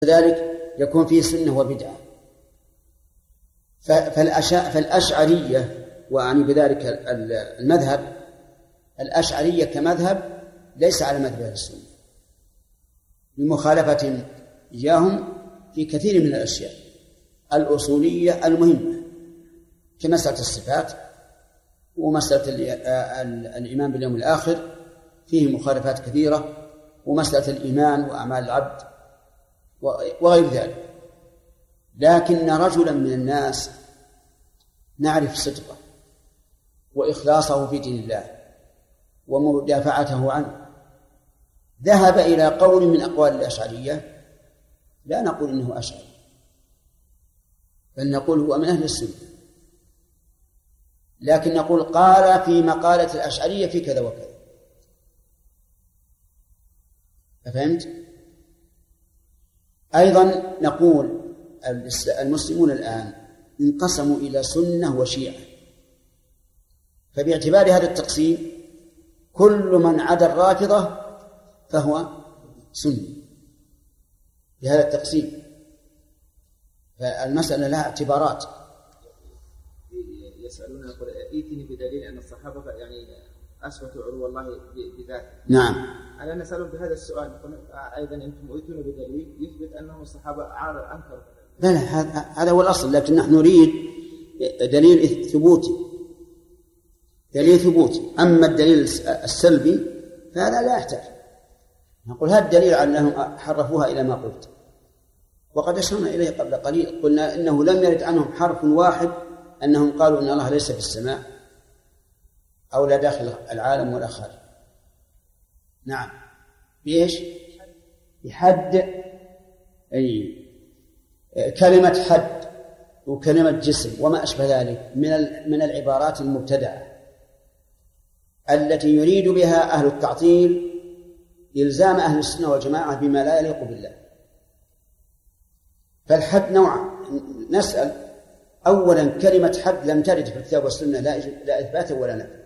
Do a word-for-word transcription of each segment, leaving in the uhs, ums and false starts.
ذلك يكون فيه سنة وبدعة. فالأشعرية وأعني بذلك المذهب الأشعرية كمذهب ليس على مذهب أهل السنة بمخالفة إياهم في كثير من الأشياء الأصولية المهمة كمسألة الصفات ومسألة الإيمان باليوم الآخر فيه مخالفات كثيرة، ومسألة الإيمان وأعمال العبد وغير ذلك. لكن رجلا من الناس نعرف صدقه وإخلاصه في دين الله ومدافعته عنه ذهب إلى قول من أقوال الأشعرية، لا نقول إنه أشعري بل نقول هو من أهل السنة، لكن نقول قال في مقالة الأشعرية في كذا وكذا. فهمت؟ أيضا نقول المسلمون الآن انقسموا إلى سنة وشيعة، فباعتبار هذا التقسيم كل من عدا الرافضة فهو سني بهذا التقسيم. فالمسألة لها اعتبارات. يسألون يقول ائتني بدليل أن الصحابة يعني أثبتوا علو الله بذاته. نعم. أنا نسألهم بهذا السؤال أيضا أنتم ائتون بدليل يثبت أنهم الصحابة أنكروا. لا لا هذا هو الأصل، لكن نحن نريد دليل ثبوتي دليل ثبوتي أما الدليل السلبي فهذا لا يحتاج. نقول هذا الدليل على أنهم حرفوها إلى ما قلت، وقد أشرنا إليه قبل قليل قلنا إنه لم يرد عنهم حرف واحد أنهم قالوا إن الله ليس في السماء أو لا داخل العالم ولا خارج. نعم. بإيش؟ بحد أي كلمة حد وكلمة جسم وما أشبه ذلك من من العبارات المبتدعة التي يريد بها أهل التعطيل إلزام أهل السنة والجماعة بما لا يليق بالله. فالحد نوع. نسأل أولا كلمة حد لم ترد في الكتاب والسنة لا إثبات ولا نفي،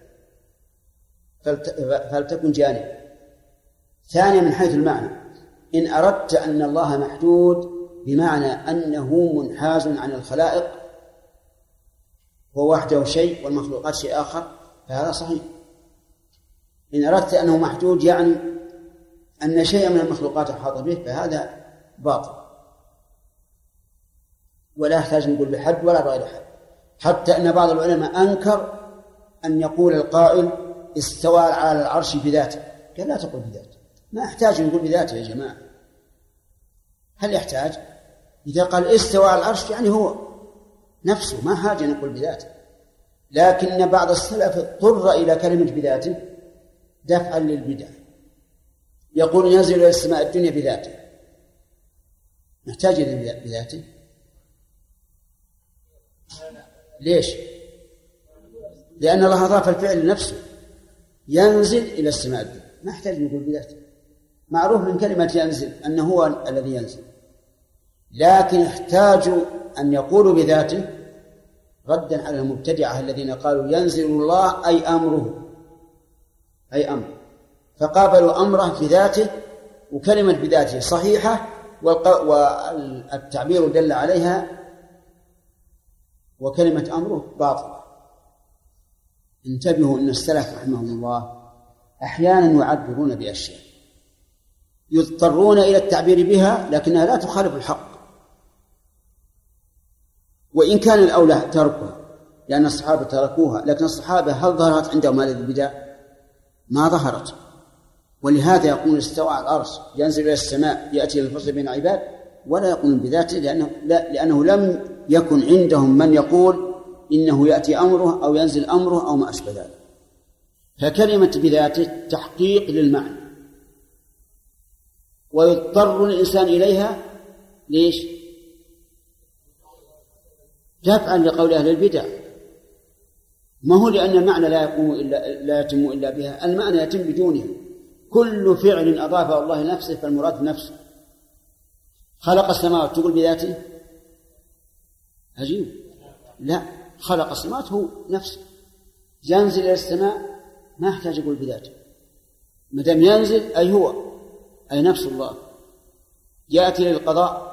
فلتكن جانب. ثانيا من حيث المعنى، إن أردت أن الله محدود بمعنى أنه منحاز عن الخلائق هو وحده شيء والمخلوقات شيء آخر فهذا صحيح. إن أردت أنه محدود يعني أن شيئا من المخلوقات أحاط به فهذا باطل، ولا يحتاج نقول بحد ولا بغير حد. حتى أن بعض العلماء أنكر أن يقول القائل استوى على العرش بذاته، قال لا تقول بذاته، ما يحتاج نقول بذاته يا جماعة. هل يحتاج؟ إذا قال استوى على العرش يعني هو نفسه، ما حاجة نقول بذاته. لكن بعض السلف اضطر إلى كلمة بذاته دفعا للبدع، يقول ينزل إلى السماء الدنيا بذاته، نحتاج إلى بذاته. ليش؟ لأن الله أضاف الفعل لنفسه، ينزل إلى السماء الدنيا، ما يحتاج نقول بذاته، معروف من كلمة ينزل أنه هو الذي ينزل. لكن احتاجوا أن يقولوا بذاته ردا على المبتدعة الذين قالوا ينزل الله أي أمره أي أمر، فقابلوا أمره في ذاته، وكلمة بذاته صحيحة والتعبير دل عليها، وكلمة أمره باطلة. انتبهوا أن السلف رحمهم الله أحيانا يعبرون بأشياء يضطرون إلى التعبير بها لكنها لا تخالف الحق، وإن كان الأولى تركها لأن الصحابة تركوها، لكن الصحابة هل ظهرت عندهم هذه البدع؟ ما ظهرت. ولهذا يقول استوى على العرش ينزل إلى السماء يأتي للفصل بين عباد، ولا يقول بذاته لأنه, لا لأنه لم يكن عندهم من يقول إنه يأتي أمره أو ينزل أمره أو ما أشبه ذلك. فكلمة بذاته تحقيق للمعنى، ويضطر الإنسان إليها ليش؟ دفعا لقول أهل البدع. ما هو لأن المعنى لا يقوم إلا لا يتم إلا بها، المعنى يتم بدونها. كل فعل أضافه الله لنفسه فالمراد نفسه. خلق السماوات تقول بذاته؟ عجيب. لا، خلق السماوات هو نفسه. ينزل إلى السماء ما يحتاج يقول بذاته، ما دام ينزل أي هو أي نفس الله. يأتي للقضاء